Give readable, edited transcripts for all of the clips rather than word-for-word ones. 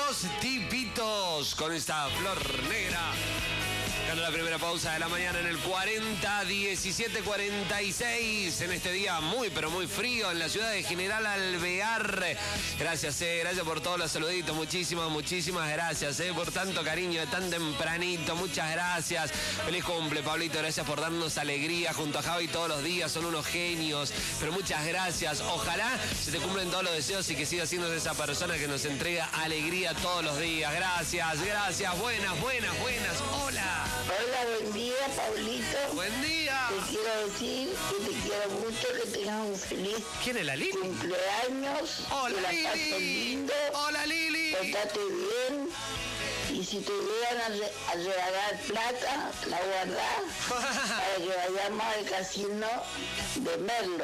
Los Tipitos con esta flor negra. Ganó la primera pausa de la mañana en el 40, 17:46 en este día muy, pero muy frío en la ciudad de General Alvear. Gracias, gracias por todos los saluditos. Muchísimas gracias, por tanto cariño de tan tempranito. Muchas gracias. Feliz cumple, Pablito. Gracias por darnos alegría junto a Javi todos los días. Son unos genios. Pero muchas gracias. Ojalá se te cumplen todos los deseos y que sigas siendo esa persona que nos entrega alegría todos los días. Gracias. Buenas. Hola. Hola, buen día, Pablito. Buen día. Te quiero decir que te quiero mucho, que tengas un feliz ¿Quién es la Lili? cumpleaños. Hola, que la Lili. pases lindo. Hola, Lili. Portate bien. Y si te llegan a regalar plata, la guardás para que vayamos al casino de Merlo.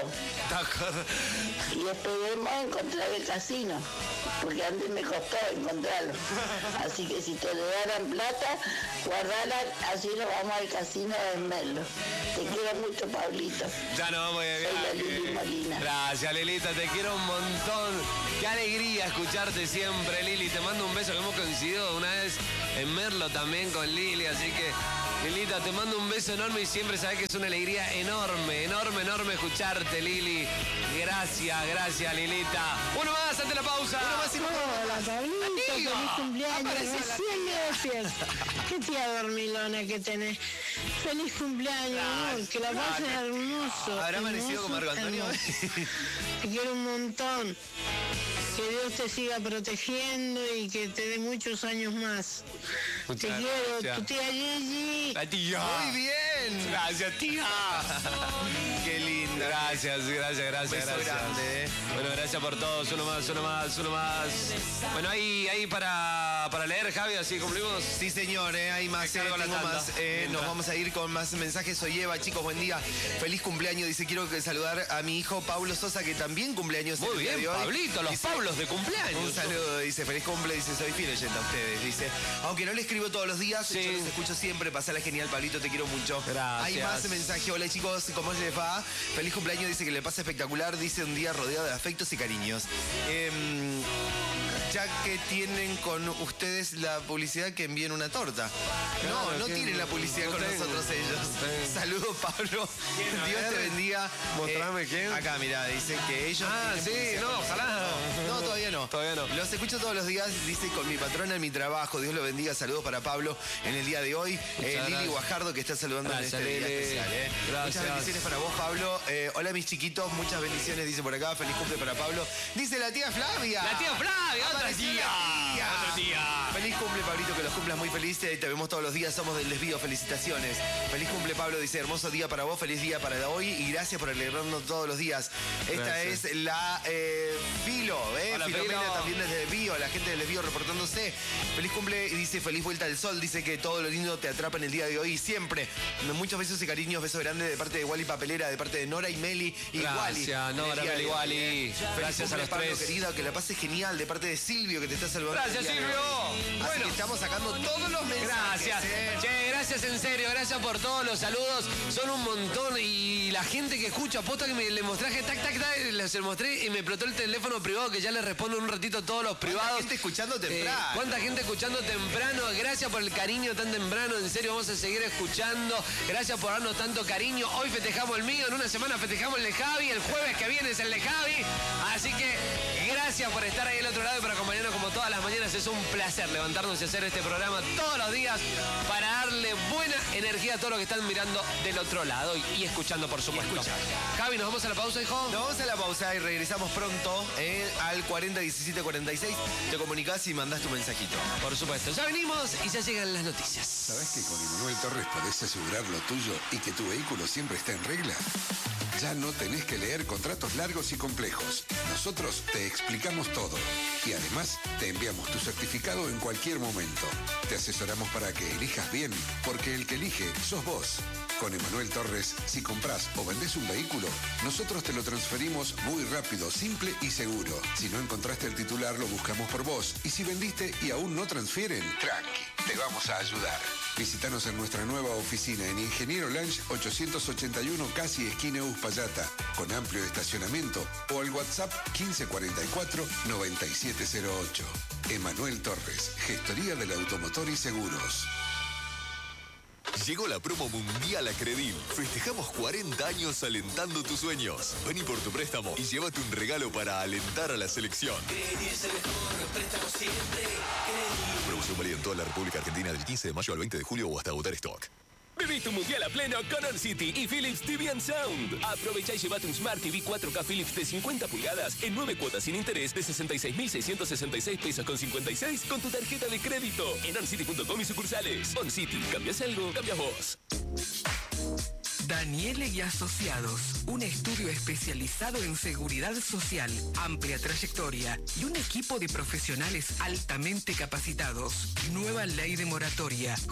Y esperemos encontrar el casino, porque antes me costó encontrarlo. Así que si te regalan plata, guardala, así nos vamos al casino de Merlo. Te quiero mucho, Pablito. Ya no vamos a Soy la Lili Molina. Gracias, Lilita, te quiero un montón. Qué alegría escucharte siempre, Lili. Te mando un beso, que hemos coincidido una vez en Merlo también con Lili, así que, Lilita, te mando un beso enorme y siempre sabes que es una alegría enorme escucharte, Lili. Gracias, Lilita. Uno más antes de la pausa. Hola, Pablito, feliz cumpleaños. Recién me despierto. Qué tía dormilona que tenés. Feliz cumpleaños, amor. Que la pases hermoso. ¿Habrá amanecido con Marco Antonio? Te quiero un montón. Que Dios te siga protegiendo y que te dé muchos años más. Te quiero, gracias. tu tía Gigi. La tía. Muy bien. Gracias, tía. Qué lindo. Gracias. Beso grande, Bueno, gracias por todos. Uno más. Bueno, ahí para leer, Javi, así cumplimos. Sí, señor, hay más, Me cargo la tengo tanda. más. Nos vamos a ir con más mensajes. Soy Eva, chicos, buen día. Feliz cumpleaños. Dice, quiero saludar a mi hijo Pablo Sosa, que también cumpleaños Muy el día bien, de hoy. Pablito, los Dice, Pablos de cumpleaños. un saludo, dice, feliz cumple, dice, soy fiel oyente a ustedes, dice. Aunque no le escribo todos los días, Sí. yo los escucho siempre, pasala genial, Pablito, te quiero mucho. Gracias. Hay más mensajes. Hola, chicos, ¿cómo les va? Feliz cumpleaños, dice que le pasa espectacular, dice, un día rodeado de afectos y cariños. Ya que tienen con ustedes la publicidad, que envíen una torta. Claro, No ¿quién? tienen la publicidad No con tengo. nosotros ellos. tengo. Saludos, Pablo. ¿Quién? A Dios te ver. bendiga. Mostrame quién. Acá, mira, dice que ellos... tienen Sí, publicidad no, con ojalá. nosotros. No, todavía no. Todavía no. Los escucho todos los días, dice, con mi patrona en mi trabajo. Dios lo bendiga. Saludos para Pablo en el día de hoy. Lili gracias. Guajardo, que está saludando Gracias, en este día Lili. especial. Gracias. Muchas bendiciones para vos, Pablo. Hola, mis chiquitos. Muchas bendiciones, dice por acá. Feliz cumple para Pablo. Dice la tía Flavia. La tía Flavia, otra Apareció tía. la Otra tía. Feliz cumple, Pablito, que los cumplas muy felices. Te vemos todos los días, somos del Desvío. Felicitaciones. Feliz cumple, Pablo, dice, hermoso día para vos, feliz día para hoy y gracias por alegrarnos todos los días. Esta Gracias. es la Filo, Hola, Filomena, Filo. también desde Desvío, la gente del Desvío reportándose. Feliz cumple, y dice, feliz vuelta al sol, dice que todo lo lindo te atrapa en el día de hoy y siempre. Muchos besos y cariños, besos grandes de parte de Wally Papelera, de parte de Nora y Meli y Wally. Gracias, Nora, En el día Meli, de hoy, Wally. Feliz Gracias a cumple, los Pablo, tres. querido, que la pases genial, de parte de Silvio, que te está saludando. Gracias, el día de Silvio. hoy. Así Bueno. que estamos sacando todos los mensajes. Gracias. Che, gracias en serio, gracias por todos los saludos. Son un montón y la gente que escucha, posta que le mostré, les mostré y me explotó el teléfono privado, que ya les respondo en un ratito a todos los privados. ¿Cuánta gente escuchando temprano? ¿Cuánta gente escuchando temprano? Gracias por el cariño tan temprano, en serio, vamos a seguir escuchando. Gracias por darnos tanto cariño. Hoy festejamos el mío, en una semana festejamos el de Javi, el jueves que viene es el de Javi. Así que gracias por estar ahí al otro lado y por acompañarnos como todas las mañanas. Es un placer levantarnos y hacer este programa todos los días para darle buena energía a todos los que están mirando del otro lado y escuchando, por supuesto. Javi, ¿nos vamos a la pausa, hijo? Nos vamos a la pausa y regresamos pronto al 40 17 46. Te comunicás y mandás tu mensajito. Por supuesto. Ya venimos y ya llegan las noticias. ¿Sabés que con Emanuel Torres podés asegurar lo tuyo y que tu vehículo siempre está en regla? Ya no tenés que leer contratos largos y complejos. Nosotros te explicamos todo. Y además, te enviamos tu certificado en cualquier momento. Te asesoramos para que elijas bien, porque el que elige sos vos. Con Emanuel Torres, si comprás o vendés un vehículo, nosotros te lo transferimos muy rápido, simple y seguro. Si no encontraste el titular, lo buscamos por vos. Y si vendiste y aún no transfieren, tranqui, te vamos a ayudar. Visítanos en nuestra nueva oficina en Ingeniero Lange 881, casi esquina Uspallata, con amplio estacionamiento, o al WhatsApp 1544-9708. Emanuel Torres, Gestoría del Automotor y Seguros. Llegó la promo mundial a Credil. Festejamos 40 años alentando tus sueños. Vení por tu préstamo y llévate un regalo para alentar a la selección. Credil es el mejor, préstamo siempre. Credil. Promoción válida en toda la República Argentina del 15 de mayo al 20 de julio o hasta agotar stock. Viví tu mundial a pleno con OnCity y Philips TV & Sound. Aprovecha y llévate un Smart TV 4K Philips de 50 pulgadas en 9 cuotas sin interés de 66.666 pesos con 56 con tu tarjeta de crédito en oncity.com y sucursales. OnCity, ¿cambias algo? Cambias vos. Daniele y Asociados, un estudio especializado en seguridad social, amplia trayectoria y un equipo de profesionales altamente capacitados. Nueva ley de moratoria,